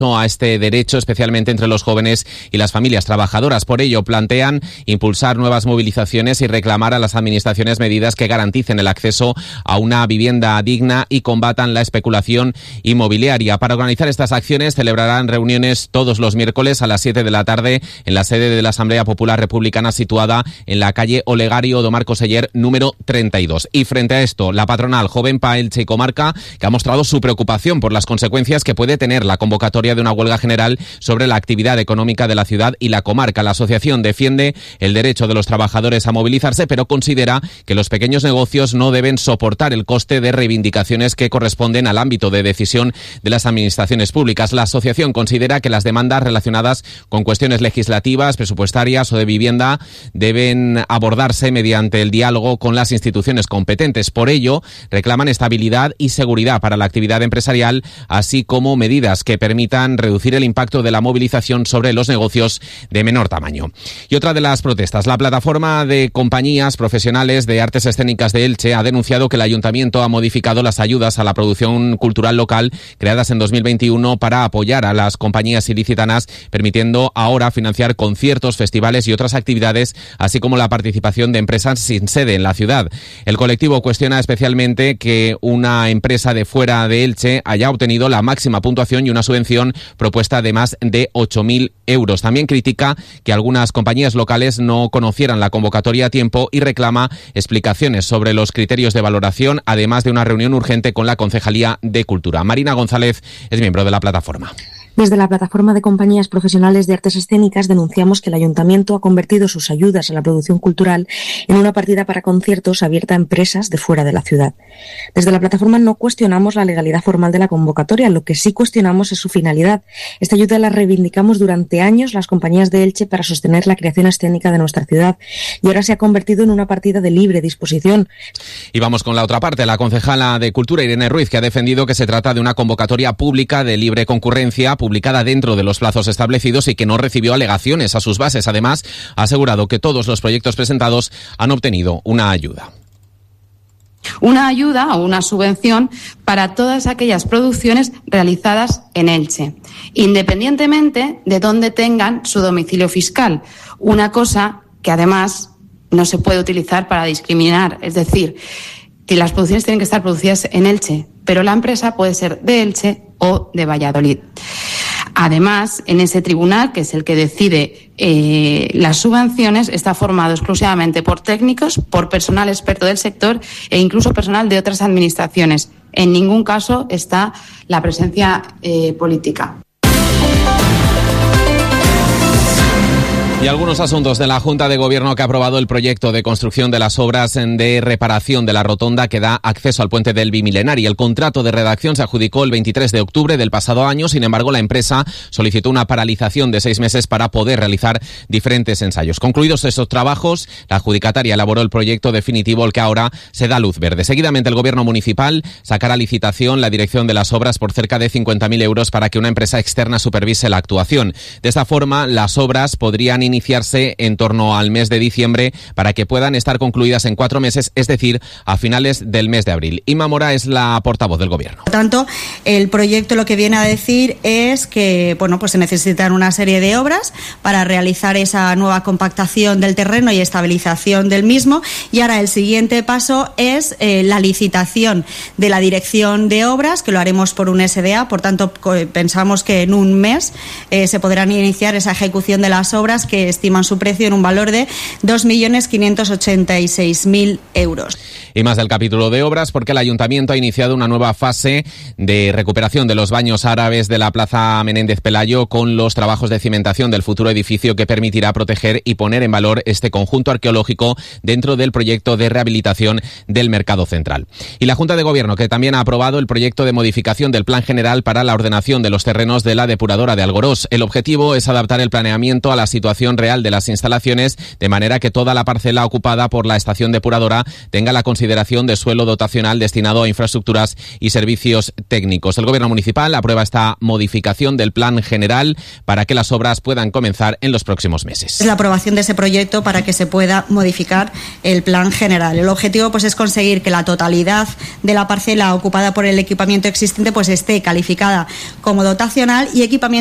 a este derecho, especialmente entre los jóvenes y las familias trabajadoras. Por ello, plantean impulsar nuevas movilizaciones y reclamar a las administraciones medidas que garanticen el acceso a una vivienda digna y combatan la especulación inmobiliaria. Para organizar estas acciones celebrarán reuniones todos los miércoles a las 7 de la tarde en la sede de la Asamblea Popular Republicana situada en la calle Olegario Odomar Coseller número 32. Y frente a esto, la patronal Jovenpa Elche y Comarca, que ha mostrado su preocupación por las consecuencias que puede tener la convocatoria de una huelga general sobre la actividad económica de la ciudad y la comarca. La asociación defiende el derecho de los trabajadores a movilizarse, pero considera que los pequeños negocios no deben soportar el coste de reivindicaciones que corresponden al ámbito de decisión de las administraciones públicas. La asociación considera que las demandas relacionadas con cuestiones legislativas, presupuestarias o de vivienda deben abordarse mediante el diálogo con las instituciones competentes. Por ello, reclaman estabilidad y seguridad para la actividad empresarial, así como medidas que permitan reducir el impacto de la movilización sobre los negocios de menor tamaño. Y otra de las protestas, la plataforma de compañías profesionales de artes escénicas de Elche ha denunciado que el ayuntamiento ha modificado las ayudas a la producción cultural local creadas en 2021 para apoyar a las compañías ilicitanas, permitiendo ahora financiar conciertos, festivales y otras actividades, así como la participación de empresas sin sede en la ciudad. El colectivo cuestiona especialmente que una empresa de fuera de Elche haya obtenido la máxima puntuación y una subvención propuesta de más de 8.000 euros. También critica que algunas compañías locales no conocieran la convocatoria a tiempo y reclama explicaciones sobre los criterios de valoración, además de una reunión urgente con la Concejalía de Cultura. Marina González es miembro de la plataforma. Desde la plataforma de compañías profesionales de artes escénicas denunciamos que el ayuntamiento ha convertido sus ayudas a la producción cultural en una partida para conciertos abierta a empresas de fuera de la ciudad. Desde la plataforma no cuestionamos la legalidad formal de la convocatoria, lo que sí cuestionamos es su finalidad. Esta ayuda la reivindicamos durante años las compañías de Elche para sostener la creación escénica de nuestra ciudad y ahora se ha convertido en una partida de libre disposición. Y vamos con la otra parte. La concejala de Cultura, Irene Ruiz, que ha defendido que se trata de una convocatoria pública de libre concurrencia, publicada dentro de los plazos establecidos y que no recibió alegaciones a sus bases. Además, ha asegurado que todos los proyectos presentados han obtenido una ayuda. Una ayuda o una subvención para todas aquellas producciones realizadas en Elche, independientemente de dónde tengan su domicilio fiscal. Una cosa que además no se puede utilizar para discriminar, es decir, que las producciones tienen que estar producidas en Elche, pero la empresa puede ser de Elche o de Valladolid. Además, en ese tribunal, que es el que decide las subvenciones, está formado exclusivamente por técnicos, por personal experto del sector e incluso personal de otras administraciones. En ningún caso está la presencia política. Y algunos asuntos de la Junta de Gobierno, que ha aprobado el proyecto de construcción de las obras de reparación de la rotonda que da acceso al puente del Bimilenari. El contrato de redacción se adjudicó el 23 de octubre del pasado año. Sin embargo, la empresa solicitó una paralización de 6 meses para poder realizar diferentes ensayos. Concluidos estos trabajos, la adjudicataria elaboró el proyecto definitivo, el que ahora se da luz verde. Seguidamente, el Gobierno municipal sacará a licitación la dirección de las obras por cerca de 50.000 euros para que una empresa externa supervise la actuación. De esta forma, las obras podrían iniciarse en torno al mes de diciembre para que puedan estar concluidas en 4 meses, es decir, a finales del mes de abril. Inma Mora es la portavoz del Gobierno. Por tanto, el proyecto lo que viene a decir es que se necesitan una serie de obras para realizar esa nueva compactación del terreno y estabilización del mismo, y ahora el siguiente paso es la licitación de la dirección de obras, que lo haremos por un SDA. Por tanto, pensamos que en un mes se podrán iniciar esa ejecución de las obras, que estiman su precio en un valor de 2.586.000 euros. Y más del capítulo de obras, porque el Ayuntamiento ha iniciado una nueva fase de recuperación de los baños árabes de la Plaza Menéndez Pelayo, con los trabajos de cimentación del futuro edificio que permitirá proteger y poner en valor este conjunto arqueológico dentro del proyecto de rehabilitación del Mercado Central. Y la Junta de Gobierno, que también ha aprobado el proyecto de modificación del Plan General para la ordenación de los terrenos de la depuradora de Algorós. El objetivo es adaptar el planeamiento a la situación dimensión real de las instalaciones, de manera que toda la parcela ocupada por la estación depuradora tenga la consideración de suelo dotacional destinado a infraestructuras y servicios técnicos. El Gobierno municipal aprueba esta modificación del plan general para que las obras puedan comenzar en los próximos meses. Es la aprobación de ese proyecto para que se pueda modificar el plan general. El objetivo es conseguir que la totalidad de la parcela ocupada por el equipamiento existente esté calificada como dotacional y equipamiento